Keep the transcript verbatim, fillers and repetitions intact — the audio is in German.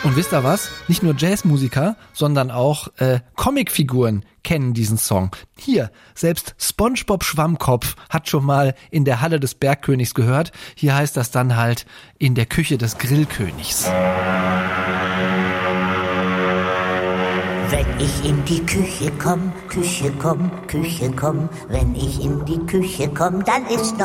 Und wisst ihr was? Nicht nur Jazzmusiker, sondern auch äh, Comicfiguren kennen diesen Song. Hier, selbst SpongeBob Schwammkopf hat schon mal in der Halle des Bergkönigs gehört. Hier heißt das dann halt in der Küche des Grillkönigs. Wenn ich in die Küche komm, Küche komm, Küche komm, wenn ich in die Küche komm, dann ist